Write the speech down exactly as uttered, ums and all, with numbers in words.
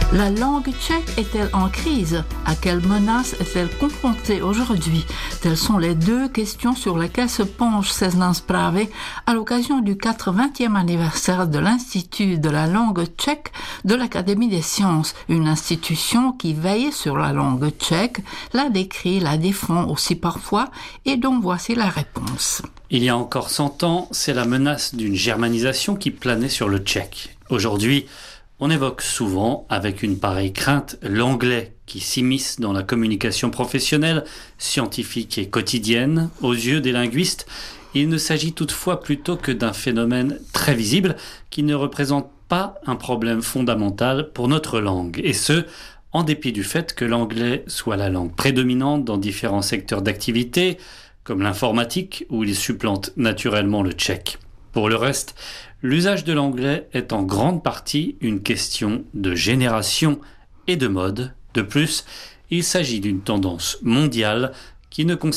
La langue tchèque est-elle en crise? À quelle menace est-elle confrontée aujourd'hui? Telles sont les deux questions sur lesquelles se penche Seznam Zprávy à l'occasion du quatre-vingtième anniversaire de l'Institut de la langue tchèque de l'Académie des sciences, une institution qui veille sur la langue tchèque, la décrit, la défend aussi parfois, et dont voici la réponse. Il y a encore cent ans, c'est la menace d'une germanisation qui planait sur le tchèque. Aujourd'hui, on évoque souvent, avec une pareille crainte, l'anglais qui s'immisce dans la communication professionnelle, scientifique et quotidienne. Aux yeux des linguistes, il ne s'agit toutefois plutôt que d'un phénomène très visible qui ne représente pas un problème fondamental pour notre langue. Et ce, en dépit du fait que l'anglais soit la langue prédominante dans différents secteurs d'activité, comme l'informatique, où il supplante naturellement le tchèque. Pour le reste, l'usage de l'anglais est en grande partie une question de génération et de mode. De plus, il s'agit d'une tendance mondiale qui ne concerne